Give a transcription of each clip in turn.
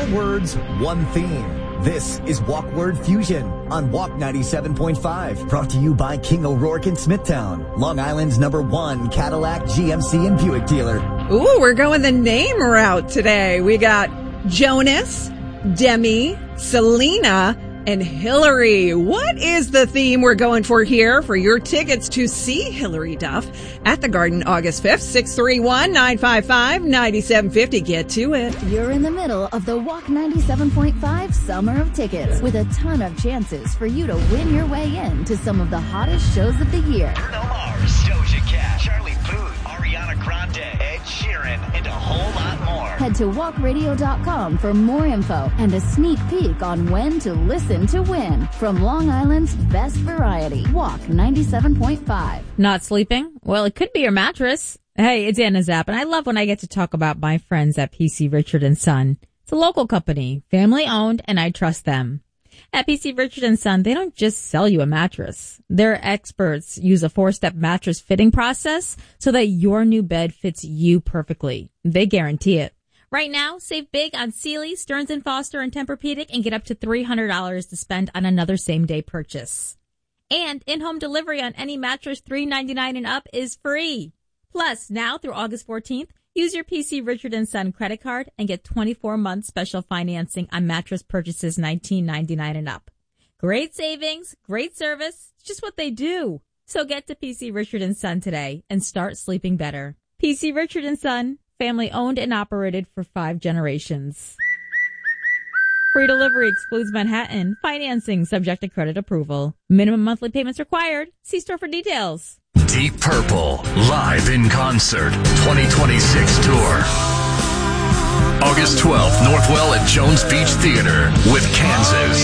4 words, 1 theme. This is Walk Word Fusion on Walk 97.5. Brought to you by King O'Rourke in Smithtown, Long Island's #1 Cadillac, GMC, and Buick dealer. Ooh, we're going the name route today. We got Jonas, Demi, Selena, and Hillary. What is the theme we're going for here for your tickets to see Hillary Duff at the Garden August 5th? 631-955-9750. Get to it. You're in the middle of the Walk 97.5 Summer of Tickets with a ton of chances for you to win your way in to some of the hottest shows of the year. Bruno Mars, Doja Cat, Charlie Puth, Ariana Grande, Ed Sheeran, and a whole lot more. Head to walkradio.com for more info and a sneak peek on when to listen to win from Long Island's best variety. Walk 97.5. Not sleeping? Well, it could be your mattress. Hey, it's Anna Zapp, and I love when I get to talk about my friends at PC Richard & Son. It's a local company, family owned, and I trust them. At PC Richard & Son, they don't just sell you a mattress. Their experts use a 4-step mattress fitting process so that your new bed fits you perfectly. They guarantee it. Right now, save big on Sealy, Stearns & Foster, and Tempur-Pedic and get up to $300 to spend on another same-day purchase. And in-home delivery on any mattress $399 and up is free. Plus, now through August 14th, use your PC Richard & Son credit card and get 24-month special financing on mattress purchases $19.99 and up. Great savings, great service, it's just what they do. So get to PC Richard & Son today and start sleeping better. PC Richard & Son, family owned and operated for 5 generations. Free delivery excludes Manhattan. Financing subject to credit approval. Minimum monthly payments required. See store for details. Deep Purple, live in concert, 2026 tour. August 12th, Northwell at Jones Beach Theater with Kansas.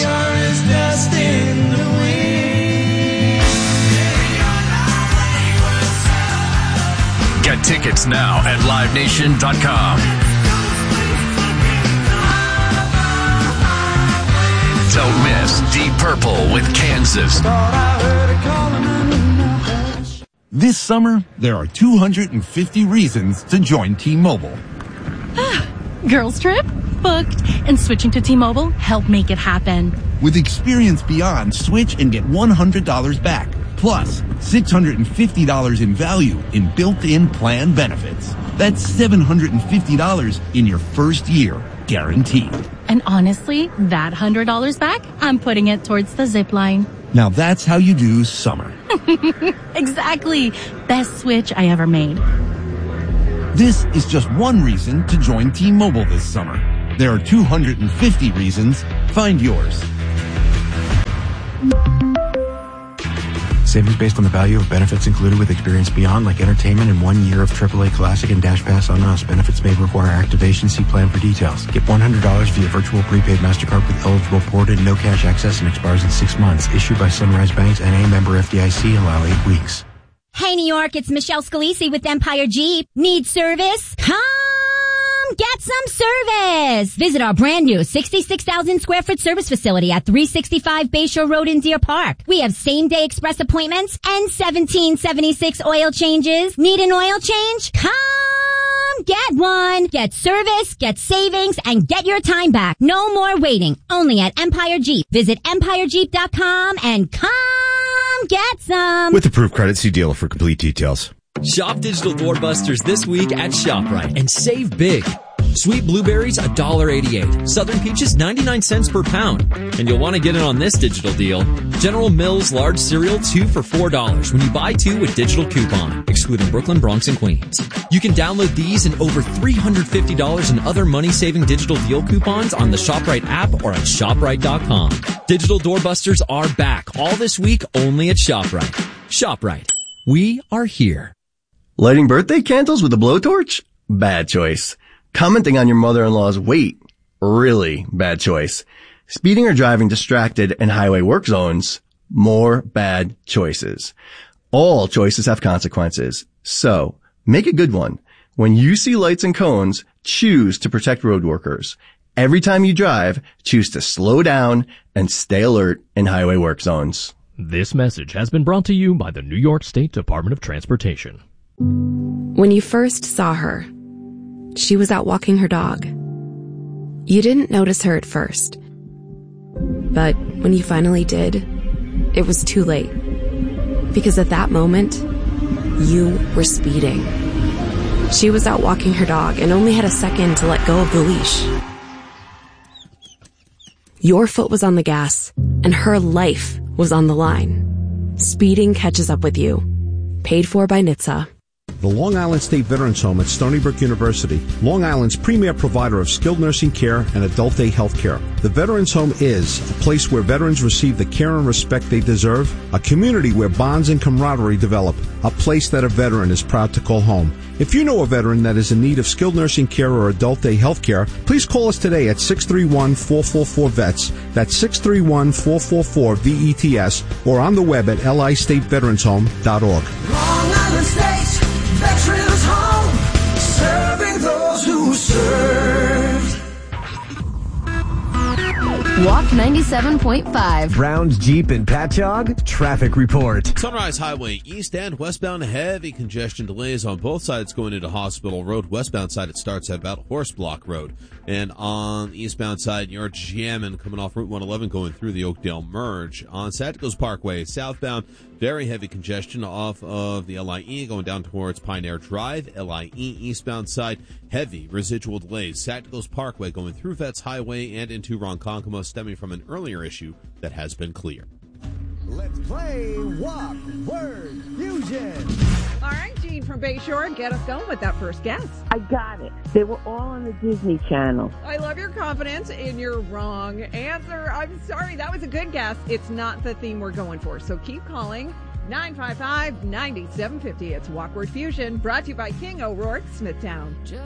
Get tickets now at livenation.com. Don't miss Deep Purple with Kansas. This summer, there are 250 reasons to join T-Mobile. Girls trip? Booked. And switching to T-Mobile helped make it happen. With Experience Beyond, switch and get $100 back. Plus, $650 in value in built-in plan benefits. That's $750 in your first year, guaranteed. And honestly, that $100 back, I'm putting it towards the zip line. Now that's how you do summer. Exactly. Best switch I ever made. This is just one reason to join T-Mobile this summer. There are 250 reasons. Find yours. Savings based on the value of benefits included with Experience Beyond, like entertainment and 1 year of AAA Classic and Dash Pass on us. Benefits may require activation. See plan for details. Get $100 via virtual prepaid MasterCard with eligible ported, no cash access, and expires in 6 months. Issued by Sunrise Banks, N.A. member FDIC. Allow 8 weeks. Hey, New York, it's Michelle Scalisi with Empire Jeep. Need service? Come get some service. Visit our brand new 66,000 square foot service facility at 365 Bayshore Road in Deer Park. We have same day express appointments and 1776 oil changes. Need an oil change? Come get one. Get service, get savings, and get your time back. No more waiting. Only at Empire Jeep. Visit empirejeep.com and come get some. With approved credit, see dealer for complete details. Shop Digital Doorbusters this week at ShopRite and save big. Sweet blueberries, $1.88. Southern peaches, 99 cents per pound. And you'll want to get in on this digital deal. General Mills large cereal, 2 for $4 when you buy 2 with digital coupon, excluding Brooklyn, Bronx, and Queens. You can download these and over $350 in other money-saving digital deal coupons on the ShopRite app or at ShopRite.com. Digital Doorbusters are back all this week only at ShopRite. ShopRite. We are here. Lighting birthday candles with a blowtorch? Bad choice. Commenting on your mother-in-law's weight? Really bad choice. Speeding or driving distracted in highway work zones? More bad choices. All choices have consequences. So, make a good one. When you see lights and cones, choose to protect road workers. Every time you drive, choose to slow down and stay alert in highway work zones. This message has been brought to you by the New York State Department of Transportation. When you first saw her, she was out walking her dog. You didn't notice her at first. But when you finally did, it was too late. Because at that moment, you were speeding. She was out walking her dog and only had a second to let go of the leash. Your foot was on the gas, and her life was on the line. Speeding catches up with you. Paid for by NHTSA. The Long Island State Veterans Home at Stony Brook University, Long Island's premier provider of skilled nursing care and adult day health care. The Veterans Home is a place where veterans receive the care and respect they deserve, a community where bonds and camaraderie develop, a place that a veteran is proud to call home. If you know a veteran that is in need of skilled nursing care or adult day health care, please call us today at 631-444-VETS. That's 631-444-VETS, or on the web at listateveteranshome.org. Long Island State Veterans Home, serving those who served. Walk 97.5. Brown's Jeep and Patchogue traffic report. Sunrise Highway east and westbound, heavy congestion delays on both sides going into Hospital Road. Westbound side, it starts at about Horse Block Road. And on the eastbound side, you're jamming coming off Route 111 going through the Oakdale Merge. On Santikos Parkway, southbound, very heavy congestion off of the LIE going down towards Pioneer Drive. LIE eastbound side, heavy residual delays. Santikos Parkway going through Vets Highway and into Ronkonkoma, stemming from an earlier issue that has been cleared. Let's play Walk Word Fusion. All right, Gene from Bayshore, get us going with that first guess. I got it. They were all on the Disney Channel. I love your confidence in your wrong answer. I'm sorry, that was a good guess. It's not the theme we're going for, so keep calling. 955-9750. It's Walk Word Fusion, brought to you by King O'Rourke, Smithtown.